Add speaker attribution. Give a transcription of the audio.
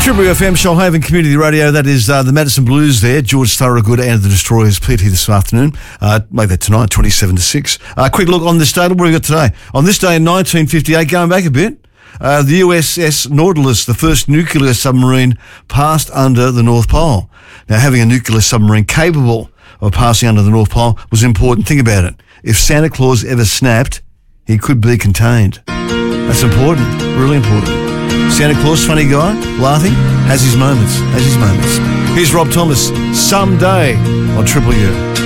Speaker 1: Triple FM, Shoalhaven Community Radio. That is the Madison Blues there. George Thorogood and the Destroyers played here this afternoon. Make that tonight, 27-6. Quick look on this date. What have we got today? On this day in 1958, going back a bit, the USS Nautilus, the first nuclear submarine, passed under the North Pole. Now, having a nuclear submarine capable of passing under the North Pole was important. Think about it. If Santa Claus ever snapped, he could be contained. That's important, really important. Santa Claus, funny guy, laughing, has his moments. Here's Rob Thomas, Someday on Triple U.